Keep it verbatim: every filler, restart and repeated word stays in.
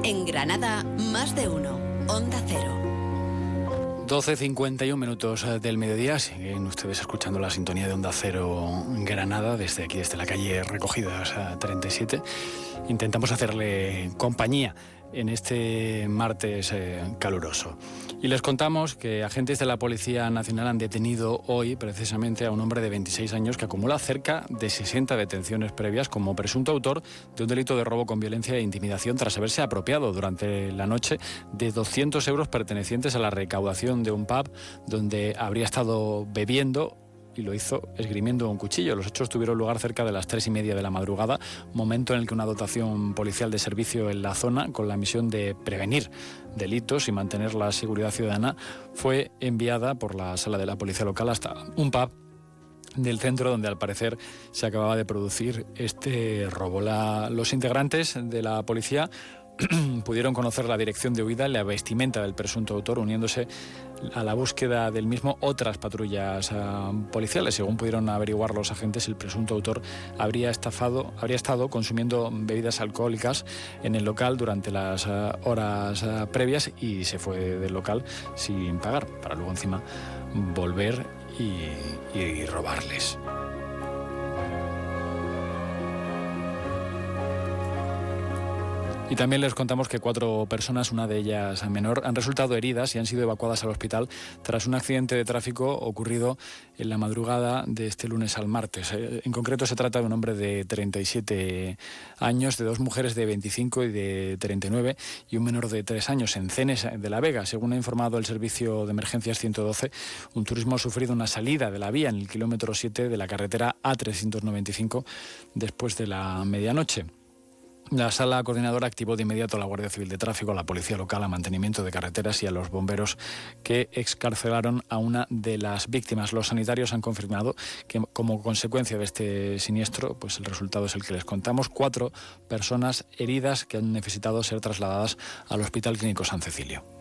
En Granada, más de uno. Onda Cero. doce cincuenta y un minutos del mediodía. Siguen ustedes escuchando la sintonía de Onda Cero Granada desde aquí, desde la calle Recogidas treinta y siete. Intentamos hacerle compañía en este martes eh, caluroso. Y les contamos que agentes de la Policía Nacional han detenido hoy precisamente a un hombre de veintiséis años que acumula cerca de sesenta detenciones previas como presunto autor de un delito de robo con violencia e intimidación tras haberse apropiado durante la noche de doscientos euros pertenecientes a la recaudación de un pub donde habría estado bebiendo, y lo hizo esgrimiendo un cuchillo. Los hechos tuvieron lugar cerca de las tres y media de la madrugada, momento en el que una dotación policial de servicio en la zona, con la misión de prevenir delitos y mantener la seguridad ciudadana, fue enviada por la sala de la policía local hasta un pub del centro donde al parecer se acababa de producir este robo. La, los integrantes de la policía pudieron conocer la dirección de huida y la vestimenta del presunto autor, uniéndose a la búsqueda del mismo otras patrullas uh, policiales. Según pudieron averiguar los agentes, el presunto autor habría estafado, habría estado consumiendo bebidas alcohólicas en el local durante las uh, horas uh, previas y se fue del local sin pagar, para luego encima volver y, y robarles. Y también les contamos que cuatro personas, una de ellas menor, han resultado heridas y han sido evacuadas al hospital tras un accidente de tráfico ocurrido en la madrugada de este lunes al martes. En concreto se trata de un hombre de treinta y siete años, de dos mujeres de veinticinco y de treinta y nueve y un menor de tres años en Cenes de la Vega. Según ha informado el servicio de emergencias ciento doce, un turismo ha sufrido una salida de la vía en el kilómetro siete de la carretera A trescientos noventa y cinco después de la medianoche. La sala coordinadora activó de inmediato a la Guardia Civil de Tráfico, a la Policía Local, a Mantenimiento de Carreteras y a los bomberos que excarcelaron a una de las víctimas. Los sanitarios han confirmado que como consecuencia de este siniestro, pues el resultado es el que les contamos: cuatro personas heridas que han necesitado ser trasladadas al Hospital Clínico San Cecilio.